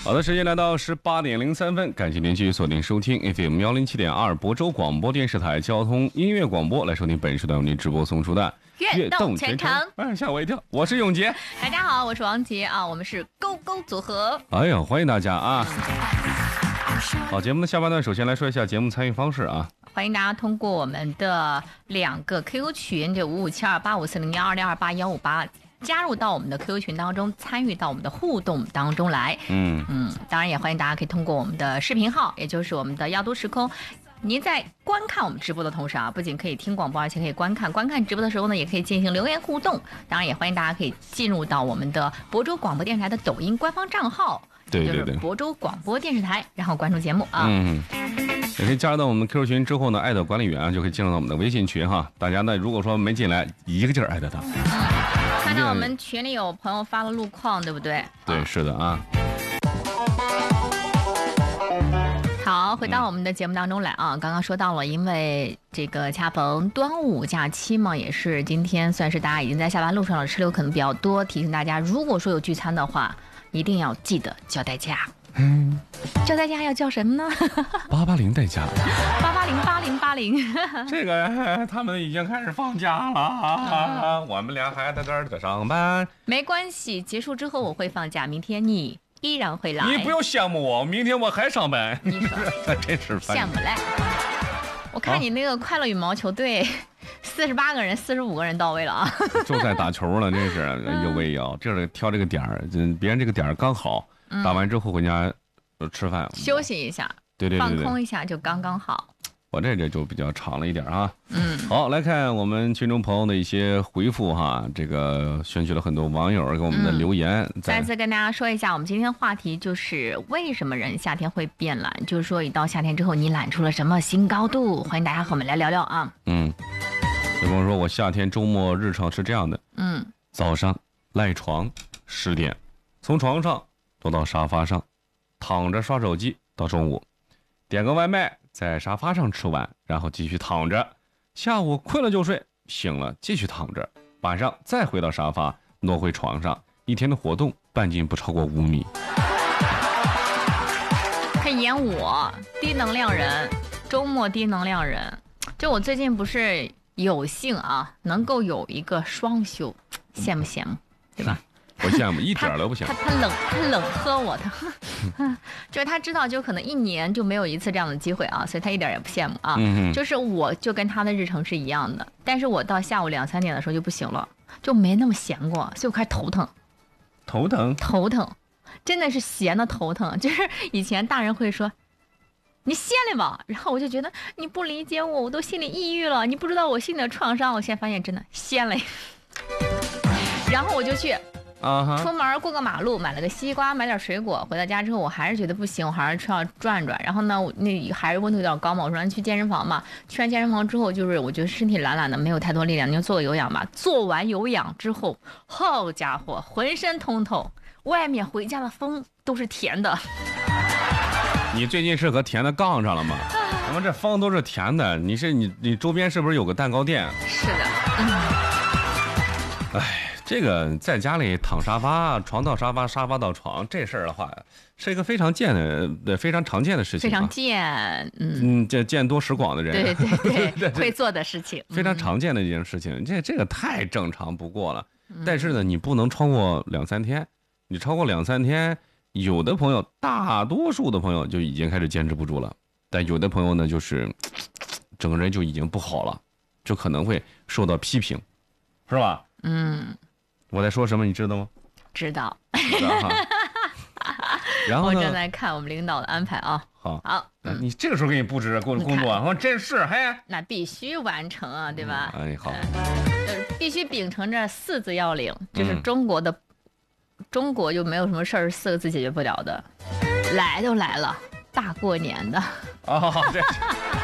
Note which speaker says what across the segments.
Speaker 1: 好的，时间来到18:03，感谢您继续锁定收听 FM 107.2亳州广播电视台交通音乐广播，来收听本时段为您直播送出的
Speaker 2: 悦动全程。
Speaker 1: 哎，吓我一跳，我是永杰。
Speaker 2: 大家好，我是王杰啊，我们是勾勾组合。
Speaker 1: 哎呀，欢迎大家啊！好，节目的下半段，首先来说一下节目参与方式啊。
Speaker 2: 欢迎大家通过我们的2个 QQ 群，这5572854012281588。加入到我们的 QQ 群当中，参与到我们的互动当中来。当然也欢迎大家可以通过我们的视频号，也就是我们的耀都时空。您在观看我们直播的同时啊，不仅可以听广播，而且可以观看直播的时候呢，也可以进行留言互动。当然也欢迎大家可以进入到我们的亳州广播电视台的抖音官方账号，
Speaker 1: 对，
Speaker 2: 就是亳州广播电视台，然后关注节目啊。
Speaker 1: 也可以加入到我们的 QQ 群之后呢，艾特管理员就可以进入到我们的微信群哈。大家呢，如果说没进来，一个劲儿艾特他。
Speaker 2: 看到我们群里有朋友发了路况，对不对？
Speaker 1: 对，是的啊。
Speaker 2: 好，回到我们的节目当中来啊。刚刚说到了，因为这个恰逢端午假期嘛，也是今天算是大家已经在下班路上了，车流可能比较多。提醒大家，如果说有聚餐的话，一定要记得叫代驾。叫代驾要叫什么呢
Speaker 1: ？880代驾。
Speaker 2: 8808080。
Speaker 1: 这个他们已经开始放假了，我们俩还在这儿上班。
Speaker 2: 没关系，结束之后我会放假，明天你依然会来。
Speaker 1: 你不用羡慕我，明天我还上班。
Speaker 2: 你说
Speaker 1: 真是
Speaker 2: 羡慕嘞！我看你那个快乐羽毛球队，48个人、45个人到位了啊！
Speaker 1: 就在打球了，真是哎呦喂哟！这是挑这个点儿，别人这个点儿刚好，打完之后回家吃饭
Speaker 2: 休息一下，
Speaker 1: 对，
Speaker 2: 放空一下就刚刚好。
Speaker 1: 我这就比较长了一点啊。好，来看我们群众朋友的一些回复哈。这个选取了很多网友给我们的留言。
Speaker 2: 再次跟大家说一下，我们今天话题就是为什么人夏天会变懒，就是说一到夏天之后，你懒出了什么新高度？欢迎大家和我们来聊聊啊。
Speaker 1: 有朋友说我夏天周末日程是这样的。早上赖床10点，从床上坐到沙发上，躺着刷手机到中午，点个外卖。在沙发上吃完，然后继续躺着，下午困了就睡，醒了继续躺着，晚上再回到沙发，挪回床上，一天的活动半径不超过5米。
Speaker 2: 看演我低能量人，周末低能量人。就我最近不是有幸啊，能够有一个双休，羡慕羡慕，对吧？
Speaker 1: 我羡慕，一点都不羡慕。
Speaker 2: 他冷喝我，就是他知道，就可能1年就没有一次这样的机会啊，所以他一点也不羡慕啊。就是我就跟他的日程是一样的，但是我到下午2、3点的时候就不行了，就没那么闲过，所以我开始头疼，真的是闲的头疼。就是以前大人会说你歇了吧，然后我就觉得你不理解我，我都心里抑郁了，你不知道我心里的创伤。我现在发现真的歇了，然后我就去。出门过个马路，买了个西瓜，买点水果，回到家之后我还是觉得不行，我还是要转转。然后呢，那还是温度有点高嘛，我说去健身房嘛。去完健身房之后，就是我觉得身体懒懒的，没有太多力量，你就做个有氧吧。做完有氧之后，好家伙，浑身通透，外面回家的风都是甜的。
Speaker 1: 你最近是和甜的杠上了吗？咱们这风都是甜的，你周边是不是有个蛋糕店？
Speaker 2: 是的。
Speaker 1: 这个在家里躺沙发，床到沙发，沙发到床，这事儿的话，是一个非常常见的事情。
Speaker 2: 非常见，
Speaker 1: 见多识广的人，
Speaker 2: 对，会做的事情，
Speaker 1: 非常常见的一件事情。这个太正常不过了。但是呢，你不能超过2、3天，你超过2、3天，有的朋友，大多数的朋友就已经开始坚持不住了，但有的朋友呢，就是整个人就已经不好了，就可能会受到批评，是吧？我在说什么你知道吗？
Speaker 2: 知道。
Speaker 1: 然后呢，
Speaker 2: 我正在看我们领导的安排啊。好，
Speaker 1: 你这个时候给你布置工作啊，真是
Speaker 2: 那必须完成啊，对吧？
Speaker 1: 好，
Speaker 2: 必须秉承着4字要领，就是中国就没有什么事儿4个字解决不了的。来都来了，大过年的。
Speaker 1: 这是。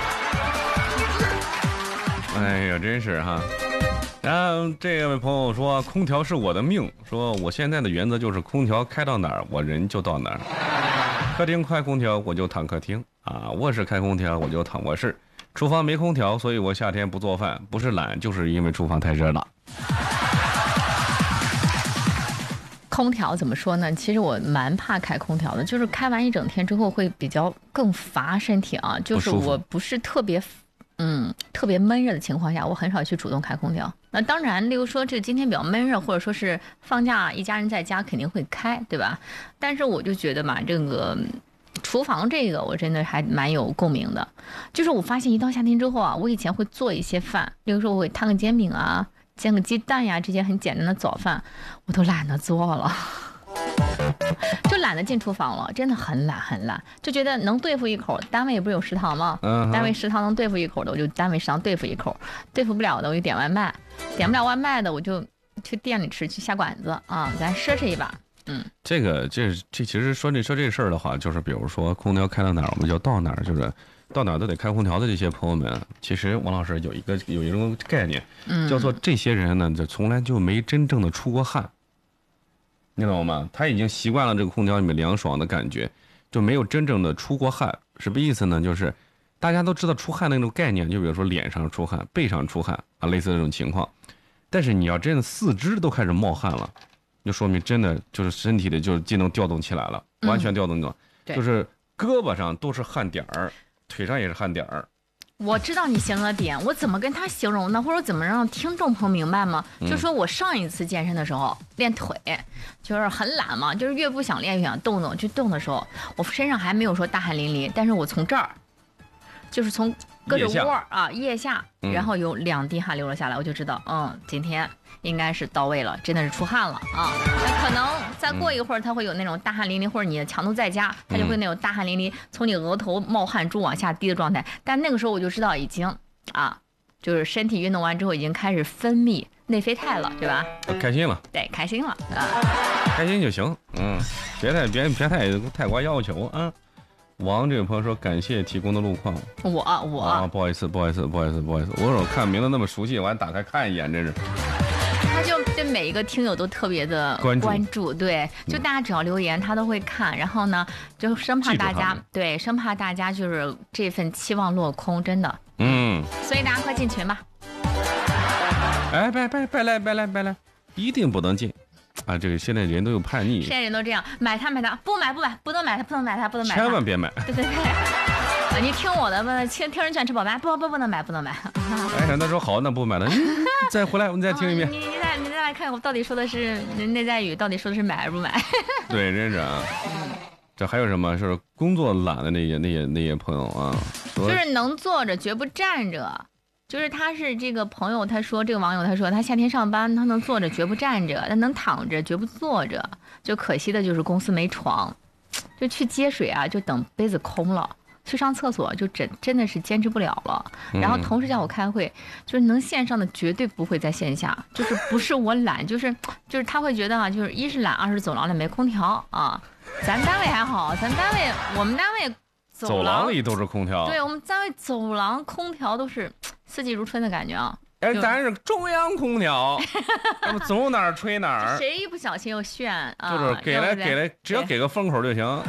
Speaker 1: 哎呀，真是哈。然后这位朋友说，空调是我的命，说我现在的原则就是空调开到哪儿，我人就到哪儿。客厅开空调，我就躺客厅啊；卧室开空调，我就躺卧室。厨房没空调，所以我夏天不做饭，不是懒，就是因为厨房太热了。
Speaker 2: 空调怎么说呢？其实我蛮怕开空调的，就是开完一整天之后会比较更乏身体啊。就是我不是特别闷热的情况下，我很少去主动开空调。那当然，例如说这个今天比较闷热，或者说是放假一家人在家肯定会开，对吧？但是我就觉得嘛，这个厨房这个我真的还蛮有共鸣的。就是我发现一到夏天之后啊，我以前会做一些饭，例如说我会摊个煎饼啊，煎个鸡蛋呀，这些很简单的早饭，我都懒得做了。就懒得进厨房了，真的很懒，就觉得能对付一口。单位不是有食堂吗？单位食堂能对付一口的，我就单位食堂对付一口；对付不了的，我就点外卖；点不了外卖的，我就去店里吃，去下馆子啊，咱奢侈一把。
Speaker 1: 这其实说这事儿的话，就是比如说空调开到哪儿，我们就到哪儿，就是到哪儿都得开空调的这些朋友们，其实王老师有一种概念，叫做这些人呢，就从来就没真正的出过汗。你懂吗？他已经习惯了这个空调里面凉爽的感觉，就没有真正的出过汗。什么意思呢？就是大家都知道出汗的那种概念，就比如说脸上出汗、背上出汗啊，类似这种情况。但是你要真的四肢都开始冒汗了，就说明真的就是身体的就是机能调动起来了，完全调动起来，就是胳膊上都是汗点儿，腿上也是汗点儿。
Speaker 2: 我知道你形容的点，我怎么跟他形容呢？或者怎么让听众朋友明白吗？就说我上一次健身的时候练腿，就是很懒嘛，就是越不想练越想动去动的时候，我身上还没有说大汗淋漓，但是我从这儿，就是从胳肢窝啊腋下，然后有2滴汗流了下来，我就知道，今天应该是到位了，真的是出汗了啊。那可能再过一会儿，它会有那种大汗淋漓，或者你的强度再加，它就会那种大汗淋漓，从你额头冒汗珠往下滴的状态。但那个时候我就知道已经就是身体运动完之后已经开始分泌内啡肽了，对吧？
Speaker 1: 开心了，
Speaker 2: 对，开心了啊，
Speaker 1: 开心就行，别太过要求啊。王这位朋友说感谢提供的路况，
Speaker 2: 我
Speaker 1: 不好意思，我看名字那么熟悉，我还打开看一眼，真是。
Speaker 2: 他就对每一个听友都特别的关注，对，就大家只要留言他都会看，然后呢，就生怕大家就是这份期望落空，真的，所以大家快进群吧。
Speaker 1: 哎，别来，一定不能进。啊，这个现在人都有叛逆，
Speaker 2: 现在人都这样，买它，不买，不能买它，
Speaker 1: 千万别买。
Speaker 2: 对，你听我的，听人劝吃饱饭，不能买。
Speaker 1: 哎，他说好，那不买了，再回来我们再听一遍。
Speaker 2: 你再来看我到底说的是内在语，到底说的是买还是不买？
Speaker 1: 对，真是啊。这还有什么？就是工作懒的那些朋友啊，
Speaker 2: 就是能坐着绝不站着。就是他是这个朋友，他说这个网友他说他夏天上班他能坐着绝不站着，他能躺着绝不坐着，就可惜的就是公司没床，就去接水啊，就等杯子空了，去上厕所就真的是坚持不了了。然后同事叫我开会，就是能线上的绝对不会在线下，就是不是我懒，就是他会觉得就是一是懒，二是走廊里没空调啊。咱单位还好，我们单位
Speaker 1: 走廊里都是空调，
Speaker 2: 对，我们单位走廊空调都是四季如春的感觉啊。
Speaker 1: 哎，咱是中央空调，那么走哪儿吹哪儿。
Speaker 2: 谁一不小心又炫啊？
Speaker 1: 就是给了，只要给个风口就行。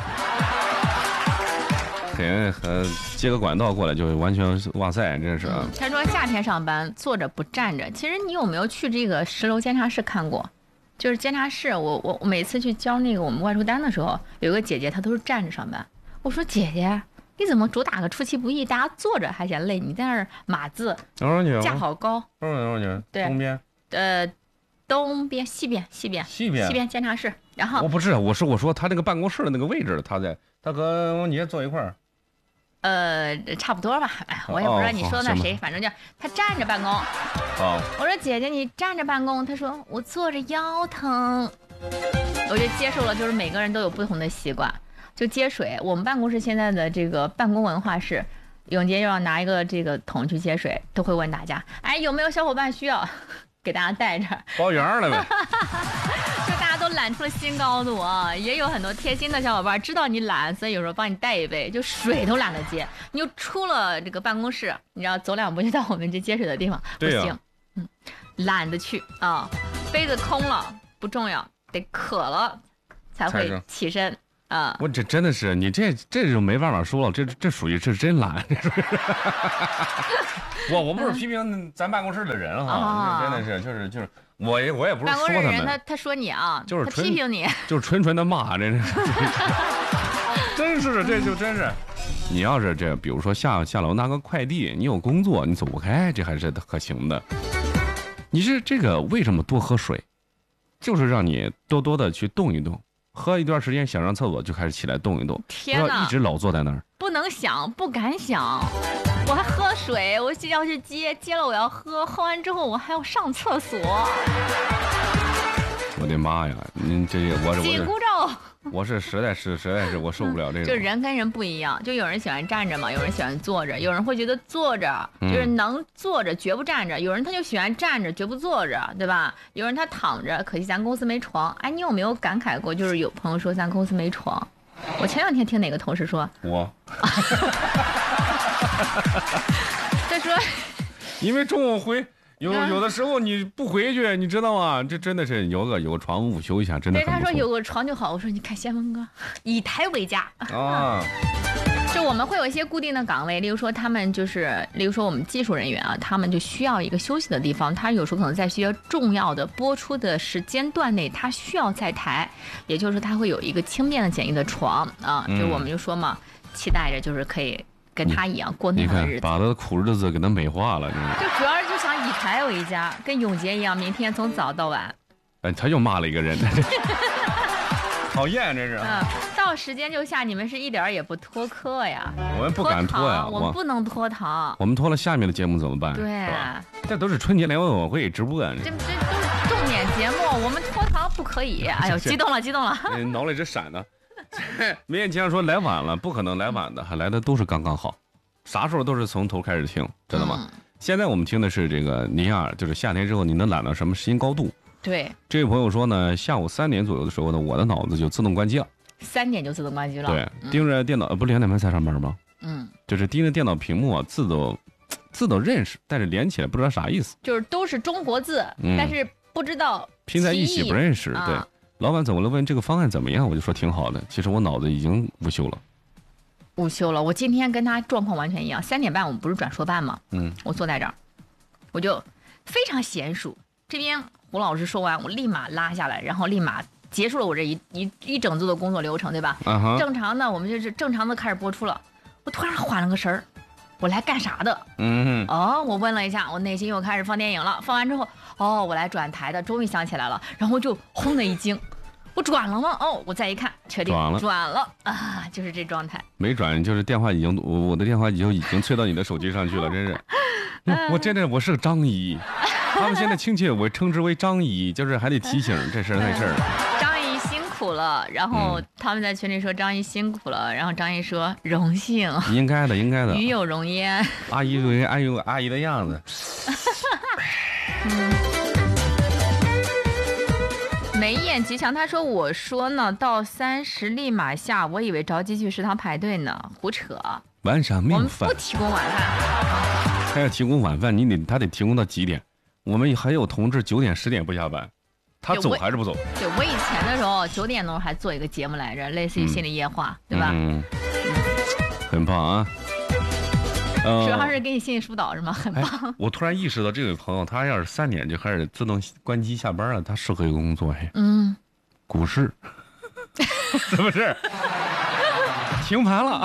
Speaker 1: 给人接个管道过来就完全哇塞，真是。
Speaker 2: 他说夏天上班坐着不站着，其实你有没有去这个10楼监察室看过？就是监察室，我每次去交那个我们外出单的时候，有个姐姐她都是站着上班。我说姐姐，你怎么主打个出其不意？大家坐着还嫌累，你在那儿码字，架好高。
Speaker 1: 对，
Speaker 2: 东边、西边监察室。然后
Speaker 1: 我不是，我说他那个办公室的那个位置，他和你坐一块儿。
Speaker 2: 差不多吧，我也不知道你说的那谁，反正就他站着办公。我说姐姐你站着办公，他说我坐着腰疼。我就接受了，就是每个人都有不同的习惯。就接水，我们办公室现在的这个办公文化是，永杰要拿一个这个桶去接水，都会问大家，哎，有没有小伙伴需要给大家带着？
Speaker 1: 包圆了呗。
Speaker 2: 就大家都懒出了新高度啊！也有很多贴心的小伙伴知道你懒，所以有时候帮你带一杯，就水都懒得接。你就出了这个办公室，你知道走2步就到我们这接水的地方，不行，懒得去啊。杯子空了不重要，得渴了才会起身。 啊！
Speaker 1: 我这真的是你这就没办法说了，这属于是真懒。我不是批评咱办公室的人哈，真的是就是我也不是说他们。办公室
Speaker 2: 人他说你啊，
Speaker 1: 就是
Speaker 2: 他批评你，
Speaker 1: 就是纯的骂，真是。真是这就真是。你要是这，比如说下楼拿个快递，你有工作你走不开，这还是可行的。你是这个为什么多喝水？就是让你多的去动一动，喝一段时间想上厕所就开始起来动一动，
Speaker 2: 天哪，
Speaker 1: 不要一直老坐在那儿。
Speaker 2: 不能想，不敢想。我还喝水，我要去接了我要喝，喝完之后我还要上厕所。
Speaker 1: 我的妈呀！您这
Speaker 2: 紧箍咒。
Speaker 1: 我是实在是我受不了这个。
Speaker 2: 就人跟人不一样，就有人喜欢站着嘛，有人喜欢坐着，有人会觉得坐着就是能坐着绝不站着，有人他就喜欢站着绝不坐着，对吧？有人他躺着，可惜咱公司没床。哎，你有没有感慨过？就是有朋友说咱公司没床。我前两天听哪个同事说，他说，因
Speaker 1: 为中午有的时候你不回去，你知道吗？这真的是有个床午休一下，真的很不错。
Speaker 2: 对，他说有个床就好。我说你看先锋哥，以台为家啊。就我们会有一些固定的岗位，例如说我们技术人员啊，他们就需要一个休息的地方。他有时候可能在一些重要的播出的时间段内，他需要在台，也就是说他会有一个轻便的简易的床啊。就我们就说嘛，期待着就是可以跟他一样过那样的日子，
Speaker 1: 把他的苦日子给他美化了。
Speaker 2: 就主要是就想以台为家，跟永杰一样，明天从早到晚。
Speaker 1: 哎，他又骂了一个人，讨厌，这是。
Speaker 2: 到时间就下，你们是一点也不拖课呀？
Speaker 1: 我们不敢拖呀，
Speaker 2: 我们不能拖堂。
Speaker 1: 我们拖了下面的节目怎么办？
Speaker 2: 对，
Speaker 1: 这都是春节联欢晚会直播，
Speaker 2: 这都是重点节目，我们拖堂不可以。哎呦，激动了！
Speaker 1: 脑里直闪呢。没人经常说来晚了，不可能来晚的，还来的都是刚刚好，啥时候都是从头开始听，知道吗？现在我们听的是这个尼亚，就是夏天之后你能懒到什么新高度？
Speaker 2: 对，
Speaker 1: 这位朋友说呢，下午3点左右的时候呢，我的脑子就自动关机了。
Speaker 2: 3点就自动关机了？
Speaker 1: 对，盯着电脑，不2点半才上班吗？就是盯着电脑屏幕啊，字都认识，但是连起来不知道啥意思。
Speaker 2: 就是都是中国字，但是不知道
Speaker 1: 拼在一起不认识。对，老板走过来问这个方案怎么样，我就说挺好的。其实我脑子已经午休了。我今天跟他状况完全一样。3点半我们不是转说办吗？
Speaker 2: 我坐在这儿，我就非常娴熟。这边胡老师说完，我立马拉下来，然后立马结束了我这一整组的工作流程，对吧？正常的我们就是正常的开始播出了。我突然缓了个神儿，我来干啥的？我问了一下，我内心又开始放电影了。放完之后，我来转台的，终于想起来了，然后就轰的一惊，我转了吗？我再一看，确定转了啊，就是这状态。
Speaker 1: 没转，就是电话已经我的电话已经催到你的手机上去了，真是。我是个张姨。他们现在亲切我称之为张姨，就是还得提醒这事儿那事儿。
Speaker 2: 张姨辛苦了，然后他们在群里说张姨辛苦了，然后张姨说荣幸，
Speaker 1: 应该的，与
Speaker 2: 有荣焉。
Speaker 1: 阿姨有阿姨的样子。
Speaker 2: 眉眼极强，他说我说呢，到30立马下，我以为着急去食堂排队呢，胡扯。
Speaker 1: 晚上没有饭，
Speaker 2: 我们不提供晚饭。
Speaker 1: 他要提供晚饭，他得提供到几点？我们还有同志9点10点不下班，他走还是不走？
Speaker 2: 对，我以前的时候9点钟还做一个节目来着，类似于心理夜话，对吧？
Speaker 1: 很棒啊！
Speaker 2: 主要是给你心理疏导是吗？很棒。
Speaker 1: 我突然意识到，这位朋友他要是3点就开始自动关机下班了，他适合一个工作股市是不是？停盘了。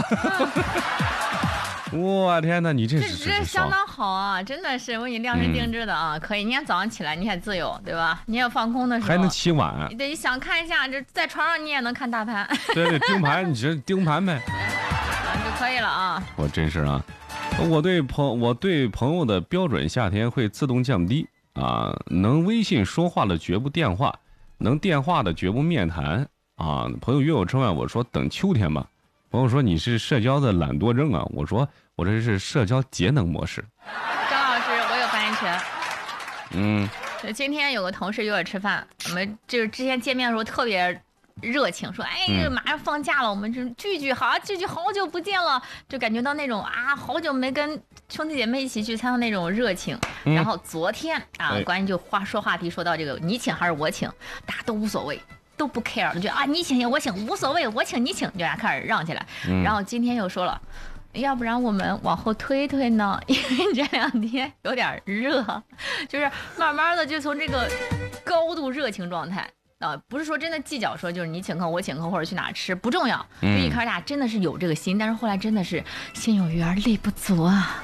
Speaker 1: 我天哪，你这
Speaker 2: 相当好啊！真的是为你量身定制的啊，可以。你看早上起来你还自由，对吧？你也放空的时候
Speaker 1: 还能起晚，
Speaker 2: 对，想看一下，这在床上你也能看大盘。
Speaker 1: 对，盯盘，你直接盯盘呗，
Speaker 2: 就可以了啊。
Speaker 1: 我真是啊，我对朋友的标准夏天会自动降低啊，能微信说话的绝不电话，能电话的绝不面谈啊。朋友约我吃饭，我说等秋天吧。朋友说你是社交的懒惰症啊，我说我这是社交节能模式。
Speaker 2: 张老师，我有发言权。今天有个同事约我吃饭，我们就是之前见面的时候特别热情，说马上放假了，我们就聚好久不见了，就感觉到那种好久没跟兄弟姐妹一起聚餐的那种热情。然后昨天关于就说话题说到这个你请还是我请，大家都无所谓。 都不 care， 就觉得啊你请我请无所谓，我请你请，就开始让起来。然后今天又说了，要不然我们往后推推呢？因为这2天有点热，就是慢慢的就从这个高度热情状态。不是说真的计较说就是你请客我请客或者去哪吃不重要，就一开始大家真的是有这个心，但是后来真的是心有余而力不足啊。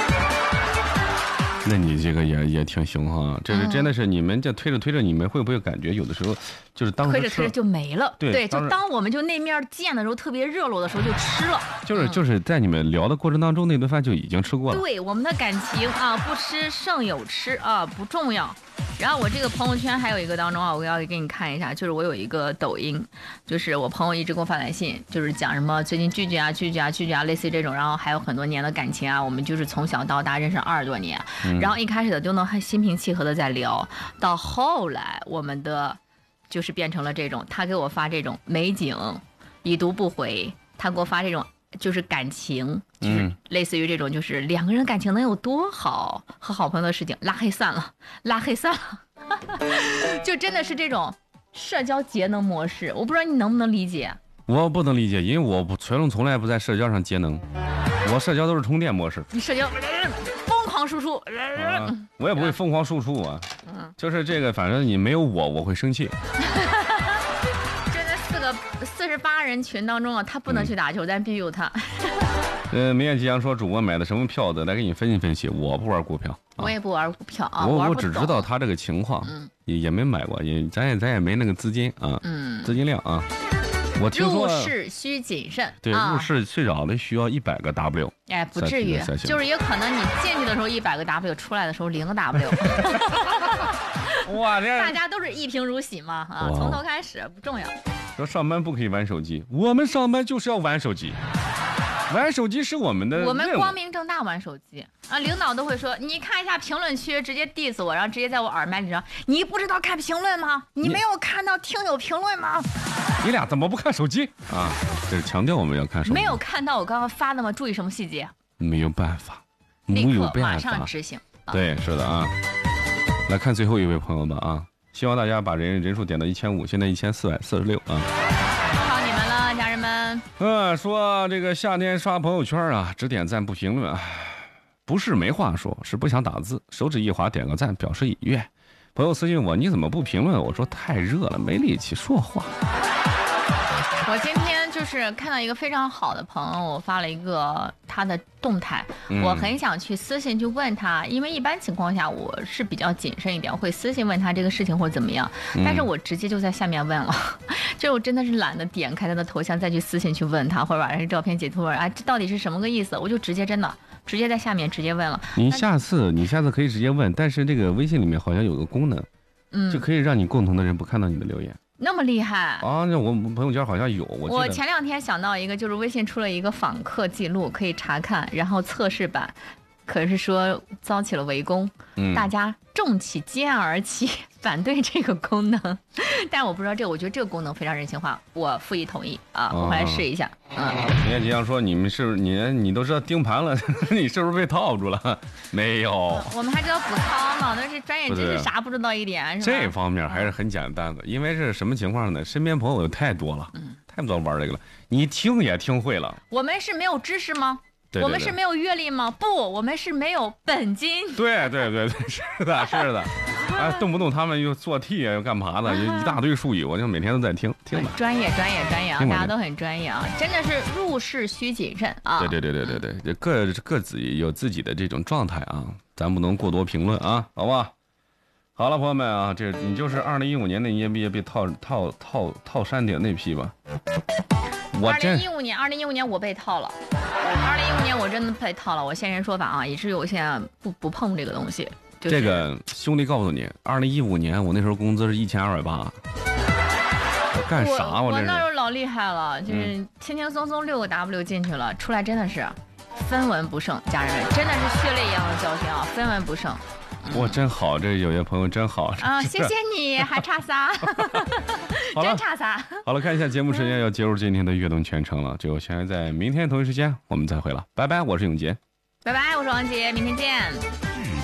Speaker 1: 那你这个也挺行哈，这是真的是你们这推着推着，你们会不会感觉有的时候就是当时
Speaker 2: 推着推着就没了？
Speaker 1: 对，
Speaker 2: 就当我们就那面见的时候特别热络的时候就吃了，
Speaker 1: 就是在你们聊的过程当中，那顿饭就已经吃过了。
Speaker 2: 对，我们的感情啊，不吃胜有吃啊，不重要。然后我这个朋友圈还有一个当中啊，我要给你看一下，就是我有一个抖音，就是我朋友一直给我发短信，就是讲什么最近聚聚啊，类似于这种，然后还有很多年的感情啊，我们就是从小到大认识20多年，然后一开始的就能很心平气和的在聊，到后来我们的就是变成了这种，他给我发这种美景，已读不回，他给我发这种。就是感情，就是类似于这种，就是2个人感情能有多好，和好朋友的事情拉黑算了，就真的是这种社交节能模式，我不知道你能不能理解。
Speaker 1: 我不能理解，因为我从来不在社交上节能，我社交都是充电模式。
Speaker 2: 你社交疯狂输出，
Speaker 1: 我也不会疯狂输出啊，就是这个，反正你没有我会生气。48人群当中啊，他不能去打球，但必须有他。明艳吉祥说主播买的什么票子，来给你分析分析。我不玩股票，
Speaker 2: 我也不玩股票啊，
Speaker 1: 我只知道他这个情况，也没买过，咱也没那个资金啊，资金量啊。我听说
Speaker 2: 入市需谨慎，
Speaker 1: 对，入市最少的需要100个 W。
Speaker 2: 哎，不至于，就是也可能你进去的时候100个 W， 出来的时候0个 W。
Speaker 1: 哇，这
Speaker 2: 大家都是一贫如洗嘛啊，从头开始不重要。
Speaker 1: 说上班不可以玩手机，我们上班就是要玩手机，玩手机是我们的。
Speaker 2: 我们光明正大玩手机啊！领导都会说，你看一下评论区，直接 diss 我，然后直接在我耳麦里说，你不知道看评论吗？你没有看到听友评论吗？
Speaker 1: 你俩怎么不看手机啊？这是强调我们要看手机。
Speaker 2: 没有看到我刚刚发的吗？注意什么细节？
Speaker 1: 没有办法，
Speaker 2: 立刻马上执行。
Speaker 1: 对，是的啊。来看最后一位朋友吧啊！希望大家把人数点到1500，现在1446啊！
Speaker 2: 靠你们了，家人们。
Speaker 1: 说这个夏天刷朋友圈啊，只点赞不评论啊，不是没话说，是不想打字，手指一滑点个赞表示已阅。朋友私信我，你怎么不评论？我说太热了，没力气说话。
Speaker 2: 我今天就是看到一个非常好的朋友，我发了一个他的动态，我很想去私信去问他，因为一般情况下我是比较谨慎一点，会私信问他这个事情或者怎么样，但是我直接就在下面问了，就我真的是懒得点开他的头像再去私信去问他，或者把这照片截图啊，这到底是什么个意思？我就直接在下面直接问了。
Speaker 1: 你下次可以直接问，但是这个微信里面好像有个功能，就可以让你共同的人不看到你的留言。
Speaker 2: 那么厉害
Speaker 1: 啊！那我朋友圈好像有。
Speaker 2: 我前2天想到一个，就是微信出了一个访客记录，可以查看，然后测试版，可是说遭起了围攻，大家重起肩而起反对这个功能，但我不知道我觉得这个功能非常人性化，我附议同意啊，我们来试一下。
Speaker 1: 你看吉祥说你们是不是你都知道盯盘了，你是不是被套住了？没有，
Speaker 2: 我们还知道补仓呢，那是专业知识啥不知道一点，是吧？
Speaker 1: 这方面还是很简单的，因为是什么情况呢？身边朋友太多了，太不知道玩这个了，你听也听会了。
Speaker 2: 我们是没有知识吗？
Speaker 1: 对，
Speaker 2: 我们是没有阅历吗？不，我们是没有本金。
Speaker 1: 对，是的。啊，动不动他们又做题啊，又干嘛的，一大堆术语，我就每天都在听的。
Speaker 2: 专业啊，大家都很专业啊，真的是入市需谨慎啊。
Speaker 1: 对，各自有自己的这种状态啊，咱不能过多评论啊，好吧？好了，朋友们啊，这你就是2015年那年被套山顶那批吧
Speaker 2: ？2015年我被套了，2015年我真的被套了，我现身说法啊，以至于我现在不碰这个东西。
Speaker 1: 这个兄弟告诉你，2015年我那时候工资是1280，我干啥？
Speaker 2: 我那时候老厉害了，就是轻轻松松6个 W 进去了，出来真的是分文不剩，家人们真的是血泪一样的教训啊，分文不剩。
Speaker 1: 哇，真好，这有些朋友真好
Speaker 2: 啊！谢谢你，还差仨，真差仨。
Speaker 1: 好了，看一下节目时间要结束今天的悦动全程了，就现在在明天同一时间我们再会了，拜拜，我是永杰，
Speaker 2: 拜拜，我是王杰，明天见。